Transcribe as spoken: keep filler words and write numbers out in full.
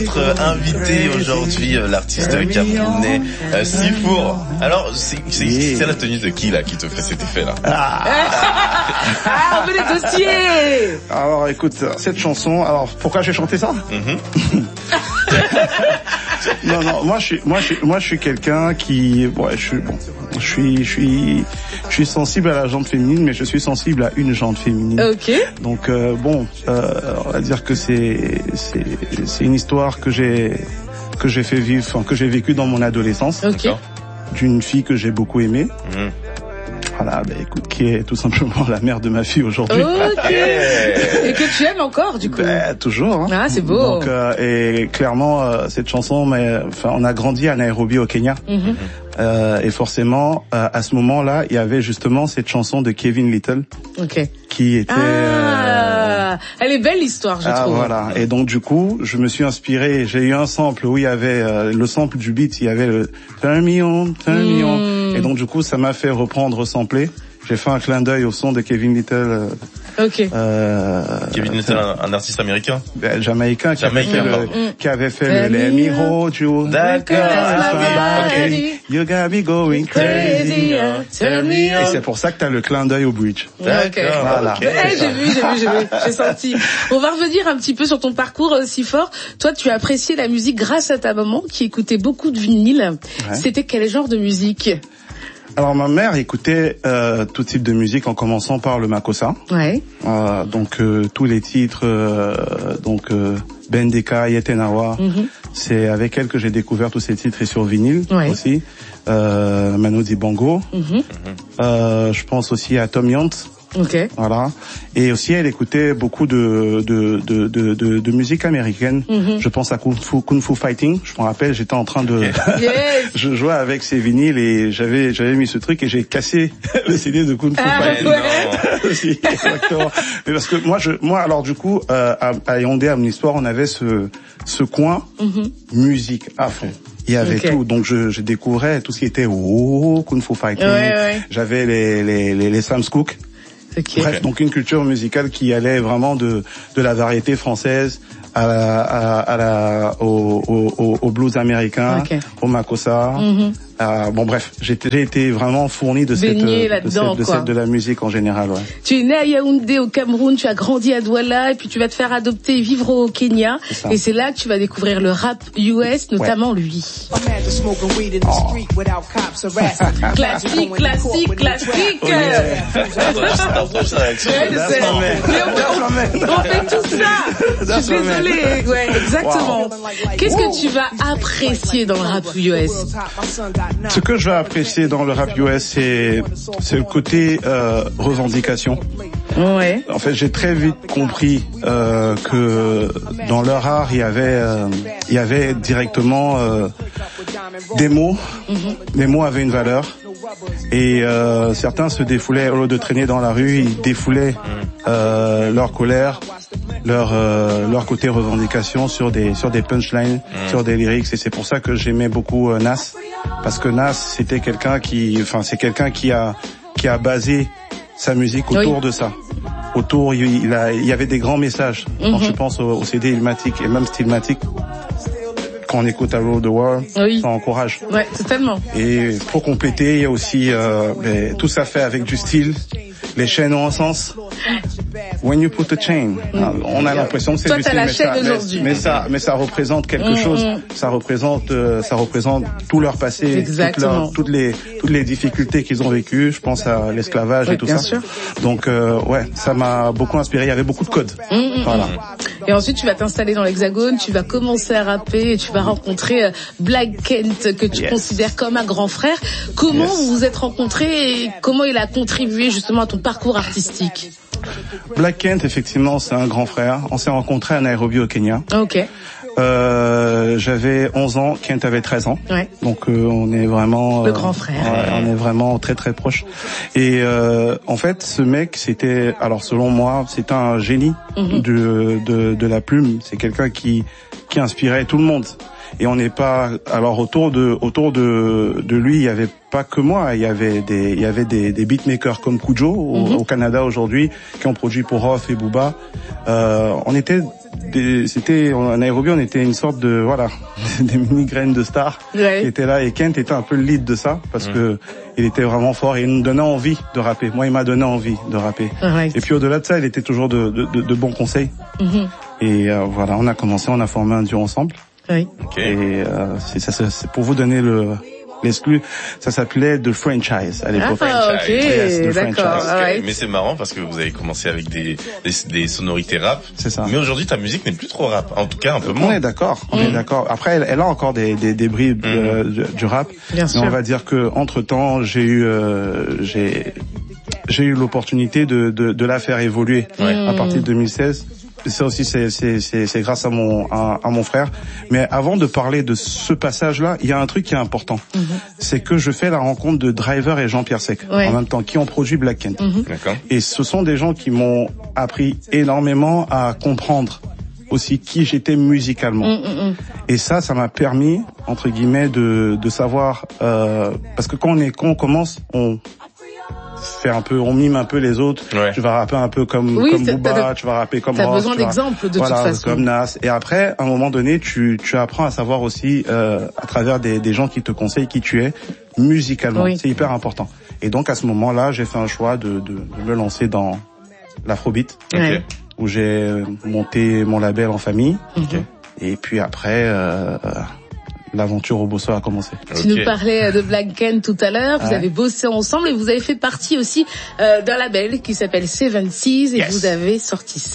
Notre invité aujourd'hui, l'artiste camerounais euh, Sifour. Alors, c'est, c'est, c'est la tenue de qui là qui te fait cet effet là? Ah, ah on veut les dossiers. Alors écoute, cette chanson, alors pourquoi j'ai chanté ça? Mm-hmm. Non, non, moi je suis, moi je suis, moi je suis quelqu'un qui, ouais, je suis, bon, je suis, je suis, je suis sensible à la jante féminine, mais je suis sensible à une jante féminine. Ok. Donc euh, bon, euh, on va dire que c'est, c'est, c'est une histoire que j'ai, que j'ai fait vivre, enfin, que j'ai vécu dans mon adolescence. Ok. D'une fille que j'ai beaucoup aimée. Mmh. Voilà, bah écoute, qui est tout simplement la mère de ma fille aujourd'hui. Ok. Et que tu aimes encore, du coup. Bah, toujours. Hein. Ah, c'est beau. Donc, euh, et clairement, euh, cette chanson, mais enfin, on a grandi à Nairobi au Kenya. Mm-hmm. Euh, et forcément, euh, à ce moment-là, il y avait justement cette chanson de Kevin Little. Ok. Qui était. Ah, euh... elle est belle l'histoire, je ah, trouve. Voilà. Et donc du coup, je me suis inspiré. J'ai eu un sample où il y avait euh, le sample du beat, il y avait le Turn me on, turn me on. Mm. Et donc du coup, ça m'a fait reprendre sampler. J'ai fait un clin d'œil au son de Kevin Little. Euh, ok. Euh, Kevin Little, un, un artiste américain. Ben, jamaïcain, qui Jamaïcain, avait fait le, mm. qui avait fait le Let Me Hold You. D'accord. Okay. You got me going crazy. Turn me Et c'est pour ça que t'as le clin d'œil au bridge. D'accord. Voilà. Okay. Hey, j'ai vu, j'ai vu, j'ai vu, j'ai senti. On va revenir un petit peu sur ton parcours aussi fort. Toi, tu as apprécié la musique grâce à ta maman qui écoutait beaucoup de vinyle. Ouais. C'était quel genre de musique? Alors ma mère écoutait euh, tout type de musique en commençant par le Makossa. Ouais. Euh, donc euh, tous les titres, euh, donc euh, Bendeka, Yetenawa. Mm-hmm. C'est avec elle que j'ai découvert tous ces titres et sur vinyle ouais. aussi. Euh, Manu Dibango. Mm-hmm. Euh, je pense aussi à Tom Yant. Okay. Voilà. Et aussi, elle écoutait beaucoup de de de de de, de musique américaine. Mm-hmm. Je pense à Kung Fu, Kung Fu Fighting. Je me rappelle, j'étais en train de, yes. je jouais avec ces vinyles et j'avais j'avais mis ce truc et j'ai cassé le C D de Kung Fu ah, Fighting. Ouais. Aussi, exactement. Mais parce que moi, je, moi, alors du coup, euh, à, à Yaoundé, à mon histoire, on avait ce ce coin mm-hmm. musique à fond. Il y avait okay. tout, donc je, je découvrais tout ce qui était oh, Kung Fu Fighting. Ouais, ouais. J'avais les les les, les Sam's Cook. Okay. Bref, donc une culture musicale qui allait vraiment de de la variété française à la, à, à la au, au, au blues américain, okay. au Makossa. Mm-hmm. Euh, bon bref, j'ai, j'ai été vraiment fourni de cette, de cette, de cette de la musique en général. Ouais. Tu es né à Yaoundé au Cameroun, tu as grandi à Douala et puis tu vas te faire adopter et vivre au Kenya. Et c'est là que tu vas découvrir le rap U S, notamment ouais. lui. Oh. Classique, classique, classique. Oh, yeah. On fait tout ça. Je suis désolée. Ouais, exactement. Wow. Qu'est-ce que tu vas apprécier dans le rap U S? Ce que je vais apprécier dans le rap U S, c'est, c'est le côté euh, revendication. Ouais. En fait, j'ai très vite compris euh, que dans leur art, il y avait, euh, il y avait directement euh, des mots. Mm-hmm. Les mots avaient une valeur. Et euh, certains se défoulaient, au lieu de traîner dans la rue, ils défoulaient euh, leur colère, leur euh, leur côté revendication sur des sur des punchlines, mmh. sur des lyrics. Et c'est pour ça que j'aimais beaucoup euh, Nas, parce que Nas c'était quelqu'un qui, enfin c'est quelqu'un qui a qui a basé sa musique autour oui. de ça. Autour, il, il, a, il y avait des grands messages. Mmh. Quand je pense au, au C D Illmatic et même Stillmatic. Quand on écoute à Road the World, oui. ça encourage. Ouais, totalement. Et pour compléter, il y a aussi euh, les, tout ça fait avec du style. Les chaînes ont un sens. When you put a chain, mm. on a l'impression que c'est Toi, du style, mais mais, ça, mais ça, mais ça représente quelque mm, chose. Mm. Ça représente, euh, ça représente tout leur passé, toutes, leur, toutes les toutes les difficultés qu'ils ont vécues. Je pense à l'esclavage oui, et tout bien ça. Sûr. Donc euh, ouais, ça m'a beaucoup inspiré. Il y avait beaucoup de codes. Mm, voilà. Et ensuite, tu vas t'installer dans l'Hexagone, tu vas commencer à rapper et tu vas rencontrer Black Kent que tu yes. considères comme un grand frère. Comment yes. vous vous êtes rencontrés et comment il a contribué justement à ton parcours artistique? Black Kent, effectivement, c'est un grand frère. On s'est rencontrés à Nairobi au Kenya. Ok. Euh, j'avais onze ans, Kent avait treize ans. Ouais. Donc euh, on est vraiment... Le euh, grand frère. Ouais, on est vraiment très très proches. Et euh, en fait, ce mec, c'était... Alors selon moi, c'était un génie mm-hmm. de, de, de la plume. C'est quelqu'un qui, qui inspirait tout le monde. Et on n'est pas... Alors autour de autour de de lui, il y avait pas que moi. Il y avait des il y avait des, des beatmakers comme Kujo au, mm-hmm. au Canada aujourd'hui qui ont produit pour Roth et Booba. Euh, on était des, c'était en Nairobi, on était une sorte de voilà, des mini graines de stars ouais. qui étaient là et Kent était un peu le lead de ça parce mmh. que il était vraiment fort et il nous donnait envie de rapper. Moi, il m'a donné envie de rapper. Right. Et puis au-delà de ça, il était toujours de, de, de, de bons conseils. Mmh. Et euh, voilà, on a commencé, on a formé un duo ensemble. Oui. Okay. Et euh, c'est ça, c'est pour vous donner le l'exclu, ça s'appelait The Franchise à l'époque. Ah, ok, yes, d'accord. Okay. Mais c'est marrant parce que vous avez commencé avec des, des, des sonorités rap. C'est ça. Mais aujourd'hui, ta musique n'est plus trop rap. En tout cas, un peu moins. On est d'accord, on mmh. est d'accord. Après, elle, elle a encore des, des, des bribes mmh. euh, du, du rap. Bien mais sûr. on va dire que entre temps, j'ai eu, euh, j'ai, j'ai eu l'opportunité de, de, de la faire évoluer ouais. à partir de deux mille seize. Ça aussi, c'est, c'est, c'est, c'est grâce à mon, à, à mon frère. Mais avant de parler de ce passage-là, il y a un truc qui est important. Mm-hmm. C'est que je fais la rencontre de Driver et Jean-Pierre Sec, ouais. en même temps, qui ont produit Black Kent. Mm-hmm. D'accord. Et ce sont des gens qui m'ont appris énormément à comprendre aussi qui j'étais musicalement. Mm-hmm. Et ça, ça m'a permis, entre guillemets, de, de savoir, euh, parce que quand on est, quand on commence, on, fait un peu, on mime un peu les autres. Ouais. Tu vas rapper un peu comme oui, comme Booba, tu vas rapper comme Ross. T'as besoin tu d'exemples de voilà, toute façon. Comme Nas. Et après, à un moment donné, tu tu apprends à savoir aussi euh, à travers des des gens qui te conseillent qui tu es musicalement. Oui. C'est hyper important. Et donc à ce moment-là, j'ai fait un choix de de, de me lancer dans l'afrobeat, ouais. où j'ai monté mon label en famille. Okay. Et puis après. Euh, L'aventure au Bosso a commencé. Tu okay. nous parlais de Black Kent tout à l'heure, vous ouais. avez bossé ensemble et vous avez fait partie aussi euh, d'un label qui s'appelle Seven Seas et yes. vous avez sorti